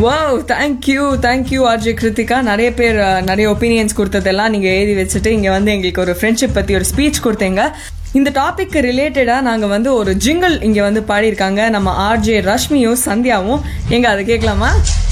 Wow, thank you RJ Kiruthika. நிறைய பேர் நிறைய ஒப்பீனியன்ஸ் கொடுத்ததெல்லாம் நீங்கள் எழுதி வச்சுட்டு இங்கே வந்து எங்களுக்கு ஒரு ஃப்ரெண்ட்ஷிப் பற்றி ஒரு ஸ்பீச் கொடுத்தீங்க. இந்த டாபிக் ரிலேட்டடாக நாங்கள் வந்து ஒரு ஜிங்கிள் இங்கே வந்து பாடியிருக்காங்க நம்ம ஆர்ஜே ரஷ்மியும் சந்தியாவும். எங்க அதை கேட்கலாமா?